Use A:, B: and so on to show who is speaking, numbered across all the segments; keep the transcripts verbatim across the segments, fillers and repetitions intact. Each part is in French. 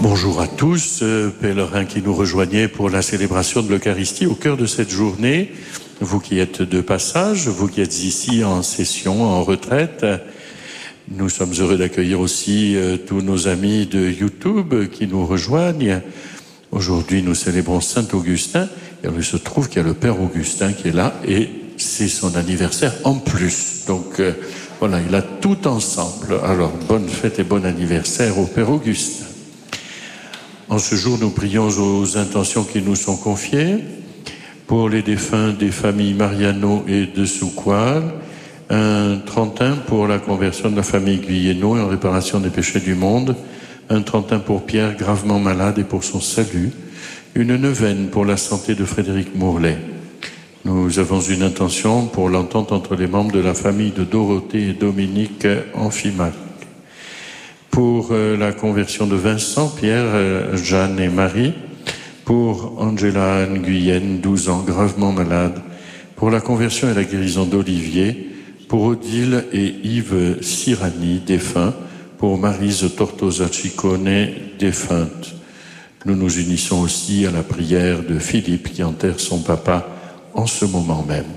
A: Bonjour à tous, euh, pèlerins qui nous rejoignez pour la célébration de l'Eucharistie au cœur de cette journée. Vous qui êtes de passage, vous qui êtes ici en session, en retraite, nous sommes heureux d'accueillir aussi euh, tous nos amis de YouTube qui nous rejoignent. Aujourd'hui, nous célébrons Saint Augustin. Et il se trouve qu'il y a le Père Augustin qui est là et c'est son anniversaire en plus. Donc euh, voilà, il a tout ensemble. Alors, bonne fête et bon anniversaire au Père Augustin. En ce jour, nous prions aux intentions qui nous sont confiées pour les défunts des familles Mariano et de Souqual, un trentaine pour la conversion de la famille Guyeno et en réparation des péchés du monde, un trentaine pour Pierre gravement malade et pour son salut, une neuvaine pour la santé de Frédéric Mourlet. Nous avons une intention pour l'entente entre les membres de la famille de Dorothée et Dominique Amphimac. Pour euh, la conversion de Vincent, Pierre, euh, Jeanne et Marie, pour Angela Anne Guyenne, douze ans, gravement malade, pour la conversion et la guérison d'Olivier, pour Odile et Yves Sirani, défunts, pour Maryse Tortosa Ciccone, défunte. Nous nous unissons aussi à la prière de Philippe qui enterre son papa en ce moment même.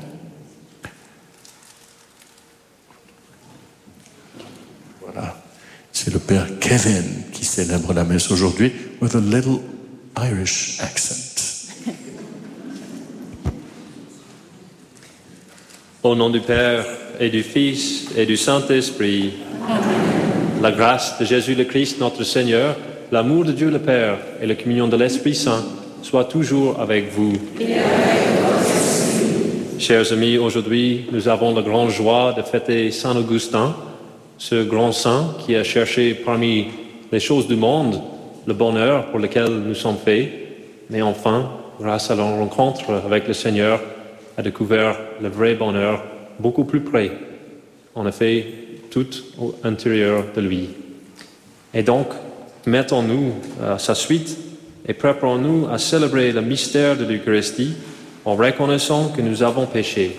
A: Voilà. C'est le Père Kevin qui célèbre la messe aujourd'hui with a little Irish accent.
B: Au nom du Père et du Fils et du Saint-Esprit, la grâce de Jésus le Christ notre Seigneur, l'amour de Dieu le Père et la communion de l'Esprit Saint soient toujours avec vous. Chers amis, aujourd'hui, nous avons la grande joie de fêter Saint Augustin, ce grand saint qui a cherché parmi les choses du monde le bonheur pour lequel nous sommes faits, mais enfin, grâce à la rencontre avec le Seigneur, a découvert le vrai bonheur beaucoup plus près, en effet, tout au intérieur de lui. Et donc, mettons-nous à sa suite et préparons-nous à célébrer le mystère de l'Eucharistie en reconnaissant que nous avons péché.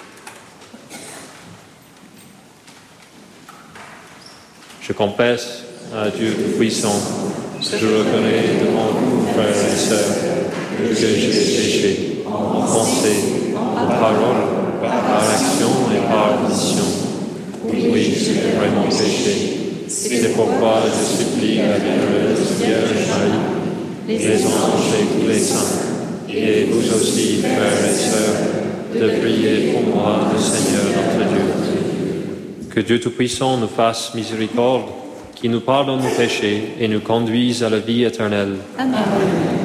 B: Je confesse à Dieu Tout-Puissant, je reconnais devant vous, frères et sœurs, que j'ai péché en pensée, en parole, par action et par omission. Oui, j'ai vraiment péché. C'est pourquoi je supplie la bienheureuse Vierge Marie, les anges et tous les saints, et vous aussi, frères et sœurs, de prier pour moi, le Seigneur notre Dieu. Que Dieu Tout-Puissant nous fasse miséricorde, qui nous pardonne nos péchés et nous conduise à la vie éternelle.
C: Amen.